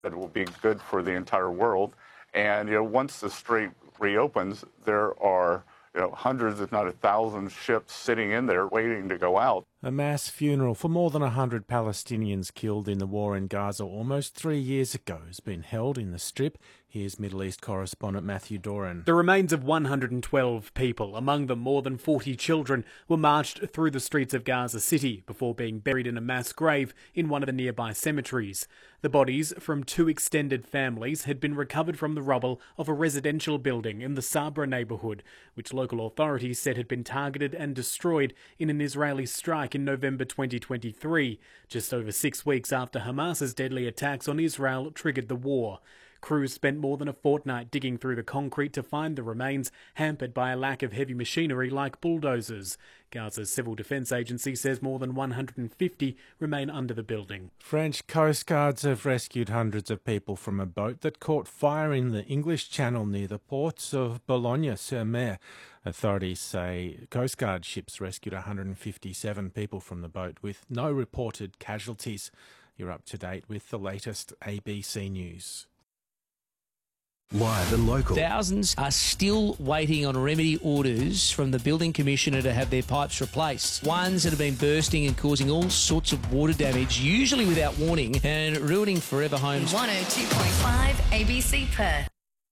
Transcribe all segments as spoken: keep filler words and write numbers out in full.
that will be good for the entire world. And, you know, once the strait reopens, there are, you know, hundreds, if not a thousand ships sitting in there waiting to go out. A mass funeral for more than one hundred Palestinians killed in the war in Gaza almost three years ago has been held in the Strip. Here's Middle East correspondent Matthew Doran. The remains of one hundred twelve people, among them more than forty children, were marched through the streets of Gaza City before being buried in a mass grave in one of the nearby cemeteries. The bodies from two extended families had been recovered from the rubble of a residential building in the Sabra neighbourhood, which local authorities said had been targeted and destroyed in an Israeli strike in November twenty twenty-three, just over six weeks after Hamas's deadly attacks on Israel triggered the war. Crews spent more than a fortnight digging through the concrete to find the remains, hampered by a lack of heavy machinery like bulldozers. Gaza's Civil Defence Agency says more than one hundred fifty remain under the building. French coastguards have rescued hundreds of people from a boat that caught fire in the English Channel near the ports of Boulogne-sur-Mer. Authorities say coastguard ships rescued one hundred fifty-seven people from the boat with no reported casualties. You're up to date with the latest A B C News. Live and local. Thousands are still waiting on remedy orders from the building commissioner to have their pipes replaced. Ones that have been bursting and causing all sorts of water damage, usually without warning, and ruining forever homes. one oh two point five A B C Perth.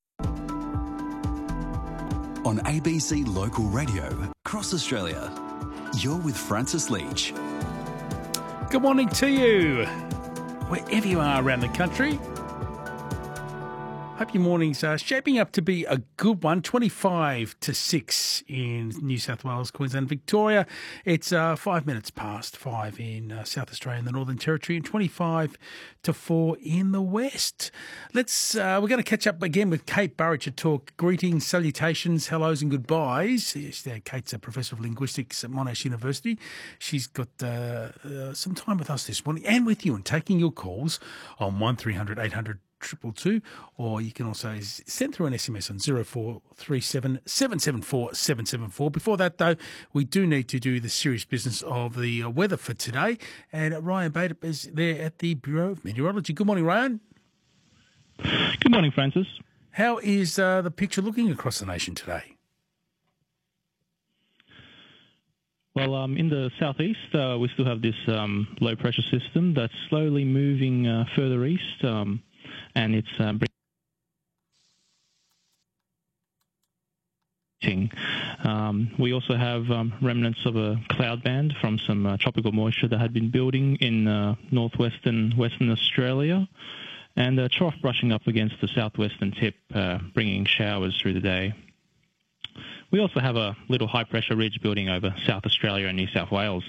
On A B C Local Radio, across Australia, you're with Francis Leach. Good morning to you, wherever you are around the country. Hope your morning's uh, shaping up to be a good one. twenty-five to six in New South Wales, Queensland, Victoria. It's uh, five minutes past five in uh, South Australia and the Northern Territory, and twenty-five to four in the West. Let's. Uh, we're going to catch up again with Kate Burridge to talk greetings, salutations, hellos, and goodbyes. Yes, uh, Kate's a professor of linguistics at Monash University. She's got uh, uh, some time with us this morning and with you and taking your calls on one three hundred eight hundred. Triple two, or you can also send through an S M S on zero four three seven seven seven four seven seven four. Before that, though, we do need to do the serious business of the uh, weather for today. And Ryan Bader is there at the Bureau of Meteorology. Good morning, Ryan. Good morning, Francis. How is uh, the picture looking across the nation today? Well, um, in the southeast, uh, we still have this um, low pressure system that's slowly moving uh, further east. Um, And it's uh, bringing. Um, we also have um, remnants of a cloud band from some uh, tropical moisture that had been building in uh, northwestern Western Australia, and a trough brushing up against the southwestern tip, uh, bringing showers through the day. We also have a little high pressure ridge building over South Australia and New South Wales.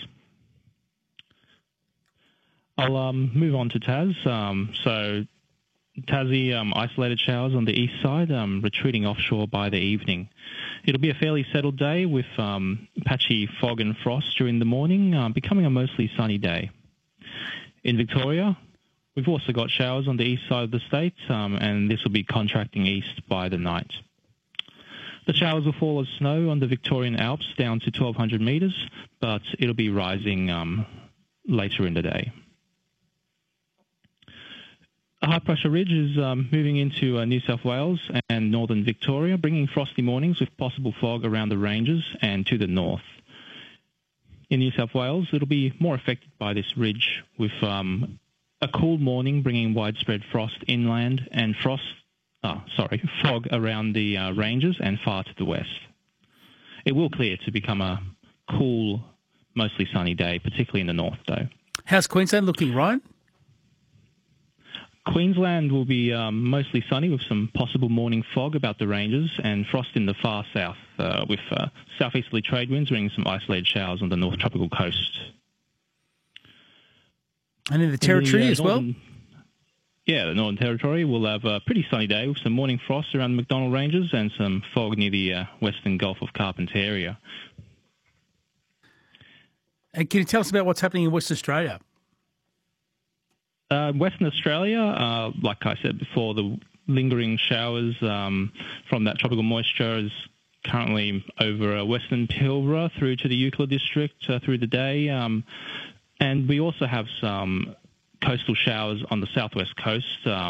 I'll um, move on to Tas. Um, so. Tassie, um, isolated showers on the east side, um, retreating offshore by the evening. It'll be a fairly settled day with um, patchy fog and frost during the morning, um, becoming a mostly sunny day. In Victoria, we've also got showers on the east side of the state, um, and this will be contracting east by the night. The showers will fall as snow on the Victorian Alps down to twelve hundred metres, but it'll be rising um, later in the day. A high-pressure ridge is um, moving into uh, New South Wales and northern Victoria, bringing frosty mornings with possible fog around the ranges and to the north. In New South Wales, it'll be more affected by this ridge, with um, a cool morning bringing widespread frost inland and frost, oh, sorry, fog around the uh, ranges and far to the west. It will clear to become a cool, mostly sunny day, particularly in the north, though. How's Queensland looking, Ryan? Queensland will be um, mostly sunny with some possible morning fog about the ranges and frost in the far south, uh, with uh, southeasterly trade winds bringing some isolated showers on the north tropical coast. And in the Territory in the, uh, as northern, well? Yeah, the Northern Territory will have a pretty sunny day with some morning frost around the McDonnell Ranges and some fog near the uh, western Gulf of Carpentaria. And can you tell us about what's happening in Western Australia? Uh, Western Australia, uh, like I said before, the lingering showers um, from that tropical moisture is currently over uh, Western Pilbara through to the Euclid district uh, through the day. Um, and we also have some coastal showers on the southwest coast. Um,